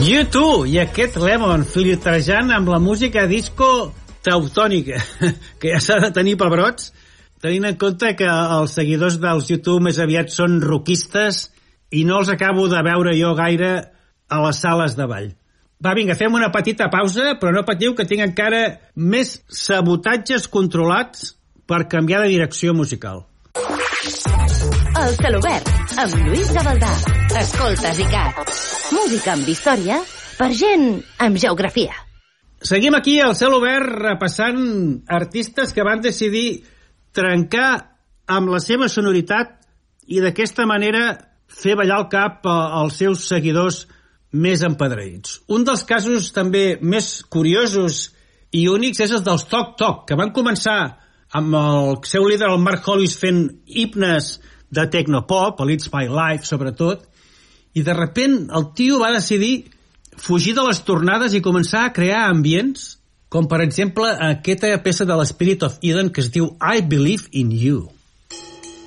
U2 i aquest Lemon filtrejant amb la música disco teutònica, que ja s'ha de tenir pebrots, tenint en compte que els seguidors dels U2 més aviat són rockistes i no els acabo de veure jo gaire a les sales de ball. Va, vinga, fem una petita pausa, però no patiu que tinc encara més sabotatges controlats per canviar de direcció musical. El Celobert, amb Lluís Gavaldà. Escoltes ICAT. Música amb història per gent amb geografia. Seguim aquí al Celobert repassant artistes que van decidir trencar amb la seva sonoritat i d'aquesta manera fer ballar el cap als seus seguidors més empedreïts. Un dels casos també més curiosos i únics és el dels Tok Tok, que van començar amb el seu líder, el Mark Hollis, fent himnes de tecnopop, a It's My Life, sobretot, i de repent el tio va decidir fugir de les tornades i començar a crear ambients, com per exemple aquesta peça de l'Spirit of Eden que es diu I Believe in You.